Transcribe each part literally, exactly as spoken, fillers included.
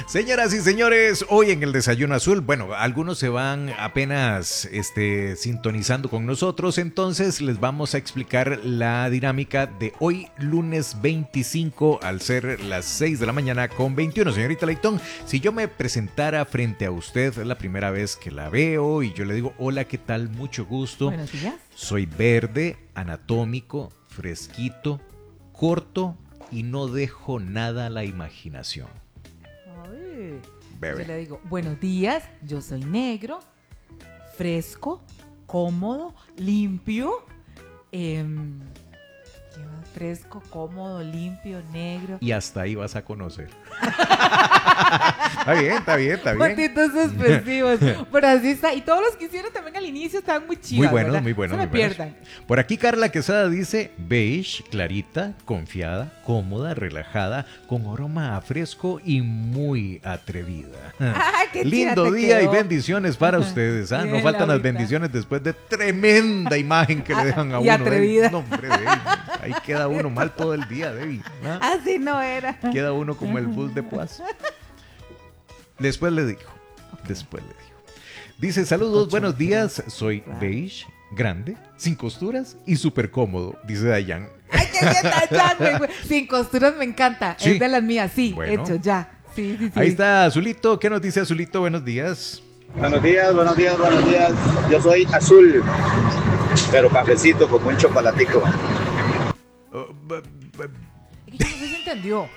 Señoras y señores, hoy en el Desayuno Azul, bueno, algunos se van apenas este, sintonizando con nosotros, entonces les vamos a explicar la dinámica de hoy, lunes veinticinco, al ser las seis de la mañana con veintiuno. Señorita Leitón, si yo me presentara frente a usted, es la primera vez que la veo y yo le digo, hola, ¿qué tal? Mucho gusto. Buenos días. Soy verde, anatómico, fresquito, corto y no dejo nada a la imaginación. Ay, Bebe. yo le digo, buenos días, yo soy negro, fresco, cómodo, limpio. Eh, ¿Qué más? Fresco, cómodo, limpio, negro. Y hasta ahí vas a conocer. Está bien, está bien, está bien. Botitos suspensivos. Pero así está. Y todos los que hicieron también al inicio estaban muy chidos. Muy buenos, ¿verdad? muy buenos. No me muy buenos. pierdan. Por aquí Carla Quesada dice, beige, clarita, confiada, cómoda, relajada, con aroma a fresco y muy atrevida. Ah, qué Lindo chida te día quedó. y bendiciones para ustedes. ¿ah? No Bien, faltan las Laurita. bendiciones después de tremenda imagen que le dejan a Y uno. atrevida. ¿eh? No, hombre, Debbie, ahí queda uno mal todo el día, Debbie. ¿ah? Así no era. Queda uno como el bus de Puaz. Después le dijo, después le dijo. Dice, saludos, buenos días, soy beige, grande, sin costuras y súper cómodo, dice Dayan. Ay, qué bien, Dayan, güey. Sin costuras me encanta. Sí. Es de las mías, sí, Bueno. hecho, ya. Sí, sí, sí. Ahí está Azulito, ¿qué nos dice Azulito? Buenos días. Buenos días, buenos días, buenos días. Yo soy azul, pero cafecito con un chocolatico. Oh, b- b- Es que yo no sé si entendió.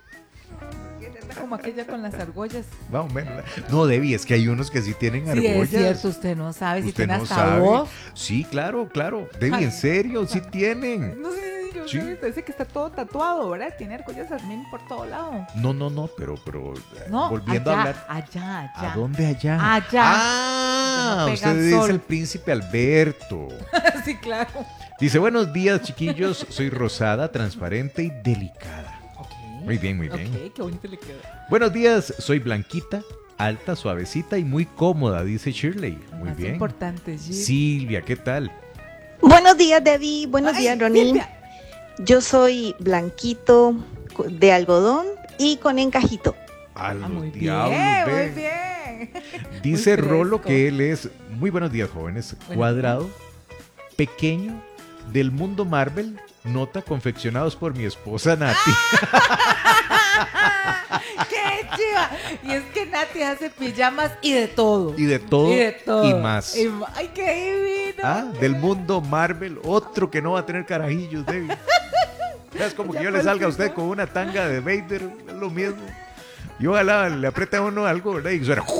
Como aquella con las argollas. Vamos, ven. No, Debbie, es que hay unos que sí tienen Sí, argollas. es cierto, usted no sabe si Usted tiene no hasta sabe. voz. Sí, claro, claro. Debbie, Ay. en serio, sí tienen. No sé, yo Sí. sé, parece que está todo tatuado, ¿verdad? Tiene argollas también por todo lado. No, no, no, pero, pero eh, No, volviendo allá, a hablar. allá, allá. ¿A dónde allá? Allá. Ah, Donde no usted pega el dice sol. el príncipe Alberto. Sí, claro. Dice, buenos días, chiquillos. Soy rosada, transparente y delicada. Ok. Muy bien, muy bien. Ok, qué bonito le quedó. Buenos días, soy blanquita, alta, suavecita y muy cómoda, dice Shirley. Muy Más bien. importante, Gil. Silvia, ¿qué tal? Buenos días, Debbie. Buenos Ay, días, Ronnie. Silvia. Yo soy blanquito de algodón y con encajito. A Ah, los muy diablos, bien, ve. muy bien. Dice Muy Rolo fresco. que él es, muy buenos días, jóvenes, Buenos cuadrado, pequeño, del mundo Marvel, nota confeccionados por mi esposa Nati. ¡Qué chiva! Y es que Nati hace pijamas y de todo. Y de todo Y de todo. y más. Y ma- ¡Ay, qué divino! Ah, del mundo Marvel, otro que no va a tener carajillos, Debbie. Es como que Ya yo le salga a usted faltó. con una tanga de Vader, es lo mismo. Y ojalá le apriete a uno algo, ¿verdad? Y suena.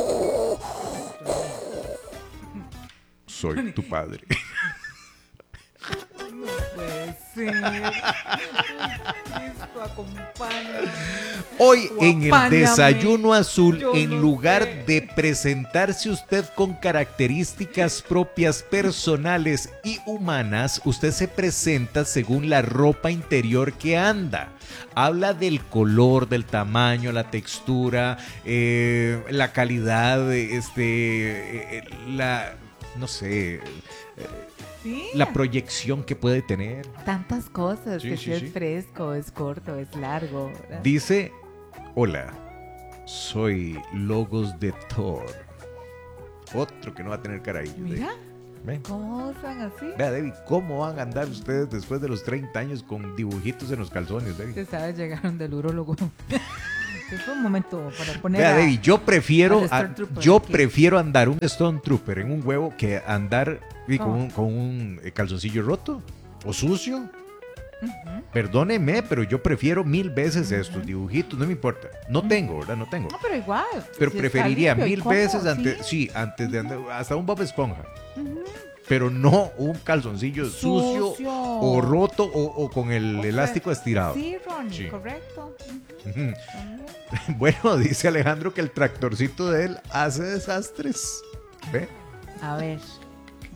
Soy tu padre. No puede ser. Cristo, acompáñame. Hoy O en el apáñame. Desayuno Azul, Yo en no lugar sé. de presentarse usted con características propias, personales y humanas, usted se presenta según la ropa interior que anda. Habla del color, del tamaño, la textura, eh, la calidad, este, eh, la, no sé, eh, Sí. la proyección que puede tener. Tantas cosas. Sí, que sí, si es sí. fresco, es corto, es largo. ¿verdad? Dice, hola, soy Logos de Thor. Otro que no va a tener carajillo. Mira, Ve. ¿cómo usan así? Vea, Debbie, ¿cómo van a andar ustedes después de los treinta años con dibujitos en los calzones, Debbie? Se sabe, llegaron del urólogo. Es un momento para poner Vea, a- Debbie, yo prefiero, al a- Stormtrooper yo aquí. prefiero andar un Stone Trooper en un huevo que andar y con, ¿Cómo? un, con un eh, calzoncillo roto o sucio. Ujú. Perdóneme, pero yo prefiero mil veces estos dibujitos, no me importa. No tengo, ¿verdad? No tengo. No, pero igual. Pero si está preferiría limpio y mil cómodo, veces antes, sí. sí, antes de andar, hasta un Bob Esponja. Ujú. Pero no un calzoncillo sucio, Sucio. o roto o, o con el O sea, elástico estirado. Sí, Ronnie, Sí. correcto. Ujú. Ujú. También. Bueno, dice Alejandro que el tractorcito de él hace desastres. ¿Ve? A ver.